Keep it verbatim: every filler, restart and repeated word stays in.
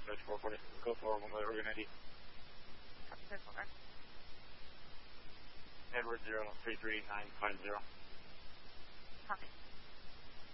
Dispatch four forty. Go forward, one way, Oregon I D. Edward zero three three nine five zero. Copy.